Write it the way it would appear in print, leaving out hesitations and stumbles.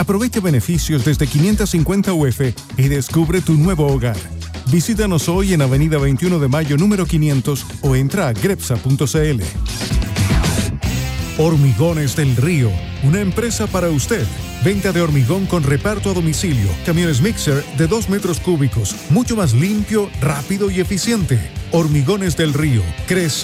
Aprovecha beneficios desde 550 UF y descubre tu nuevo hogar. Visítanos hoy en Avenida 21 de Mayo número 500 o entra a grepsa.cl. Hormigones del Río, una empresa para usted. Venta de hormigón con reparto a domicilio. Camiones mixer de 2 metros cúbicos. Mucho más limpio, rápido y eficiente. Hormigones del Río. Crece